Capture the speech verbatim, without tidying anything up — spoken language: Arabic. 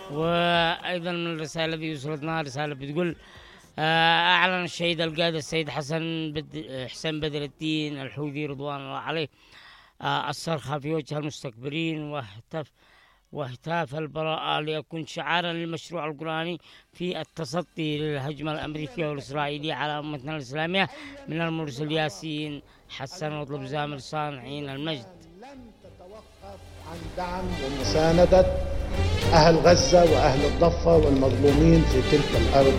وأيضا من الرسائل التي وصلتنا رسالة بتقول: أعلن الشهيد القائد السيد حسن بد... حسين بدر الدين الحوثي رضوان الله عليه الصرخة في وجه المستكبرين واهتف واهتاف البراءة ليكون شعارا للمشروع القرآني في التصدي للهجمة الأمريكية والإسرائيلية على أمتنا الإسلامية. من المرسل ياسين حسن واطلب زامر صانعين المجد. لن تتوقف عن دعم ومساندة أهل غزة وأهل الضفة والمظلومين في تلك الأرض